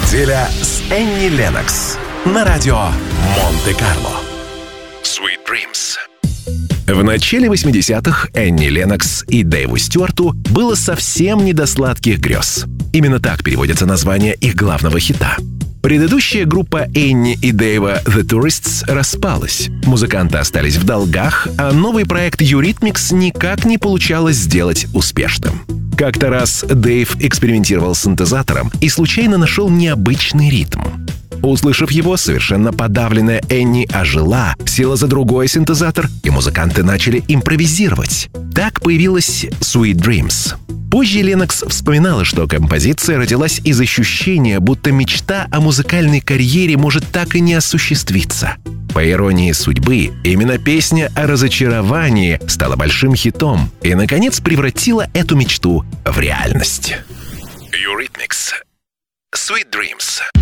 Неделя с Энни Леннокс на радио Монте-Карло. Sweet Dreams. В начале 80-х Энни Леннокс и Дэйву Стюарту было совсем не до сладких грез. Именно так переводится название их главного хита. Предыдущая группа Энни и Дэйва The Tourists распалась. Музыканты остались в долгах, а новый проект Eurythmics никак не получалось сделать успешным. Как-то раз Дэйв экспериментировал с синтезатором и случайно нашел необычный ритм. Услышав его, совершенно подавленная Энни ожила, села за другой синтезатор, и музыканты начали импровизировать. Так появилась Sweet Dreams. Позже Леннокс вспоминала, что композиция родилась из ощущения, будто мечта о музыкальной карьере может так и не осуществиться. По иронии судьбы, именно песня о разочаровании стала большим хитом и, наконец, превратила эту мечту в реальность. Eurythmics. Sweet Dreams.